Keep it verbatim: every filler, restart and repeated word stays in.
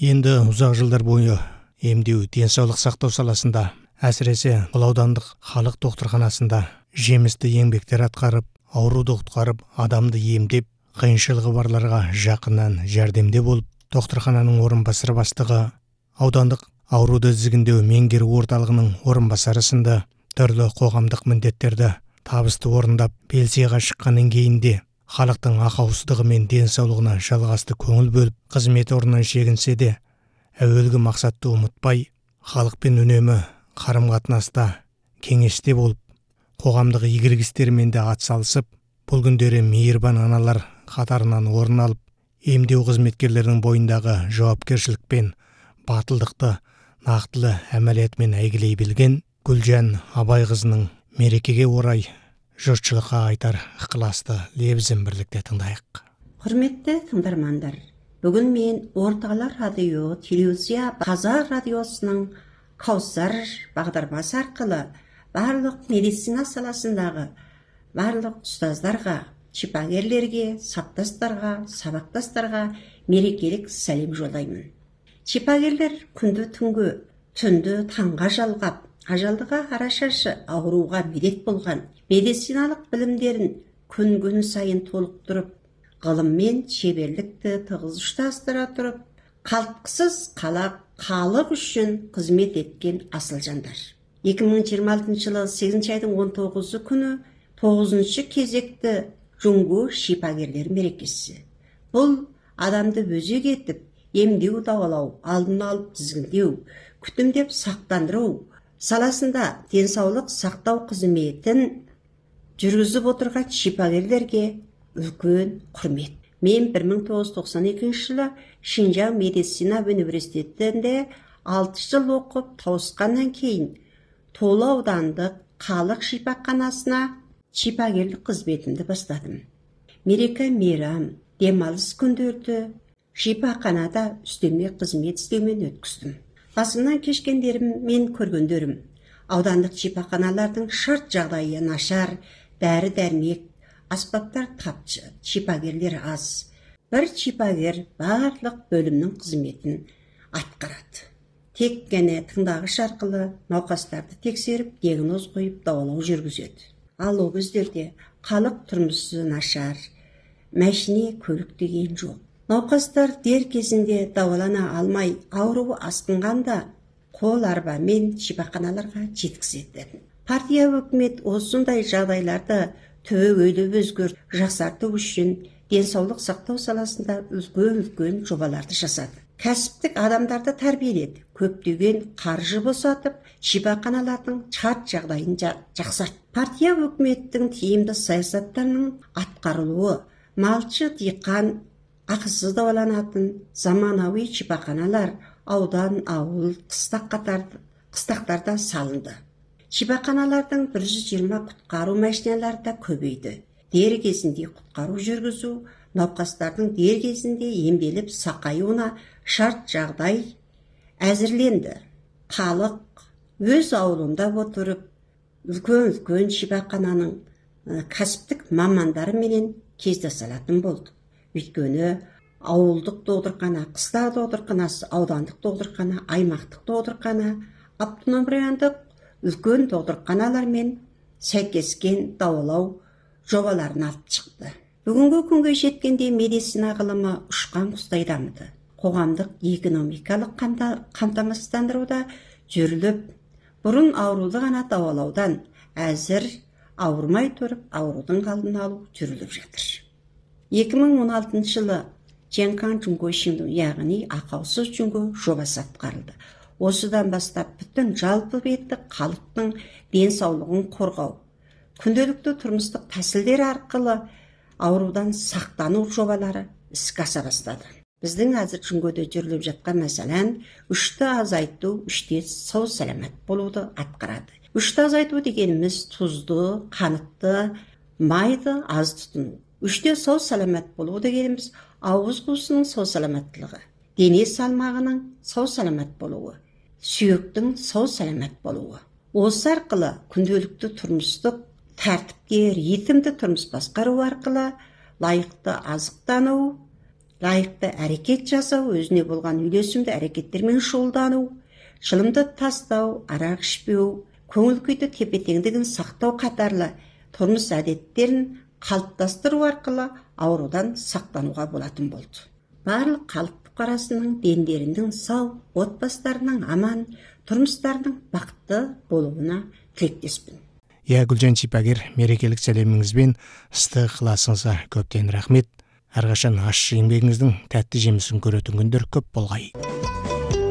Енді ұзақ жылдар бойы емдеу, денсаулық сақтау саласында, әсіресе бұл аудандық халық докторханасында жемісті еңбектер атқарып, ауруды құтқарып, адамды емдеп, қиыншылығы барларға жақыннан жәрдемде болып, докторхананың орынбасары бастығы, аудандық ауруды тізгіндеу меңгеру орталығының орынбасары сынды түрлі қоғамдық міндеттерді табысты орындап, белсеға шыққаннан кейін де халықтың ақаусыздығы мен денсаулығына жалғасты көңіл бөліп, қызмет орнынан шегінсе де, әуелгі мақсатты ұмытпай, халықпен үнемі қарым-қатынаста, кеңесте болып, қоғамдық игілік істермен де атсалысып, бұл күндері мейірбан аналар қатарынан орын алып, емдеу қызметкерлерінің бойындағы жауапкершілік пен батылдықты нақтылы әмәлиятымен әйгілей білген Гүлжан Абайқызының мерекеге орай жұртшылыққа айтар ықыласты лебізін бірлікте тыңдайық. Құрметті тыңдармандар, бүгін мен Орталар радио, телевизия, Қазақ радиосының Каусар бағдарламасы арқылы барлық медицина саласындағы барлық ұстаздарға, шипагерлерге, саптастарға, сабақтастарға мерекелік сәлем жолдаймын. Шипагерлер күнді түнгі, түнді таңға жалғап, ажалдыға арашашы ауруға медет болған медициналық білімдерін күн-күн сайын толықтырып, ғылым мен шеберлікті тығыз ұштастыра тұрып, қалтқысыз қалақ халық үшін қызмет еткен асыл жандар. екі мың жиырма алтыншы жылы сегізінші айдың он тоғызы күні тоғызыншы кезекті Жұңгу шипагерлер мерекесі. Бұл адамды өзек етіп, емдеу, дауалау, алдын алып тізгіндеу, күтімдеп сақтандыру саласында денсаулық сақтау қызметін жүргізіп отырған шипагерлерге үлкен құрмет. Мен бір мың тоғыз жүз тоқсан екінші жылы Шинжаң медицина университетінде алты жыл оқып тауысқаннан кейін Толы аудандық халық шипақханасына шипагерлік қызметімді бастадым. Мереке мейрам, демалыс күндерді шипақханада үстеме қызмет істеумен өткіздім. Басымнан кешкендерім мен көргендерім. Аудандық шипақханалардың шарт жағдайы нашар, дәрі дәрмек, аспаптар тапшы, шипагерлер аз. Бір шипагер барлық бөлімнің қызметін атқарады. Тек қана тыңдағыш арқылы науқастарды тексеріп, диагноз қойып, дауалау жүргізеді. Ал ол кездерде халық тұрмысы нашар, мәшіне көлік деген жоқ. Науқастар дер кезінде дауалана алмай, ауруы асқынғанда қол арбамен шипақханаларға жеткізеді. Партия өкімет осындай жағдайларды түбегейлі өзгертіп, жақсарту үшін денсаулық сақтау саласында үлкен-үлкен жобаларды жасады. Кәсіптік адамдарды тәрбиеледі, көптеген қаржы босатып, шипақханалардың шарт жағдайын жақсартты. Партия өкіметтің тиімді саясаттарының атқарылуы, малшы диқан ақысыз дауаланатын заманауи шипақханалар аудан, ауыл, қыстақ қатарды, қыстақтарда салынды. Шипақханалардың бір жүз жиырма құтқару машиналары да көбейді. Дер кезінде құтқару жүргізу, науқастардың дер кезінде емделіп сақаюына шарт жағдай әзірленді. Халық өз ауылында отырып, үлкен-үлкен шипақхананың кәсіптік мамандары менен кездесе алатын болды. Өйткені ауылдық докторхана, қыстақ докторханасы, аудандық докторхана, аймақтық докторхана, автоном райондық үлкен докторханалармен сәйкескен дауалау жобаларын алып шықты. Бүгінгі күнге жеткенде медицина ғылымы ұшқан құстай дамыды. Қоғамдық экономикалық қамтамасыздандыруда жүріліп, бұрын ауруды ғана дауалаудан әзір ауырмай тұрып, аурудың алдын алу жүріліп жатыр. екі мың он алтыншы жылы Женкан Жұңгу Шинду, яғни ақаусыз Жұңгу жобасы атқарылды. Осыдан бастап бүтін жалпы беттік халықтың денсаулығын қорғау, күнделікті тұрмыстық тәсілдер арқылы аурудан сақтану жобалары іске аса бастады. Біздің әзір Жұңгуде жүріліп жатқан мәселен үшті азайту, үште сау саламат болуды атқарады. Үшті азайту дегеніміз тұзды, қанытты, майды аз тұтыну. Үште сау саламат болу дегеніміз ауыз қуысының сау саламаттылығы, дене салмағының сау саламат болуы, сүйектің сау саламат болуы. Осы арқылы күнделікті тұрмыстық тәртіпке, ритмді тұрмыс басқару арқылы лайықты азықтану, лайықты әрекет жасау, өзіне болған үйлесімді әрекеттермен шұғылдану, шылымды тастау, арақ ішпеу, көңіл күйді тепе-теңдігін сақтау қатарлы тұрмыс әдеттерін қалыптастыру арқылы аурудан сақтануға болатын болды. Барлық халық бұқарасының дендерінің сау, отбасыларының аман, тұрмыстарының бақытты болуына тілектеспін. Иә, Гүлжан Шипагер, мерекелік сәлеміңізбен ыстық ықыласыңызға көптен рахмет. Әрқашан ащы еңбегіңіздің тәтті жемісін көретін күндер көп болғай.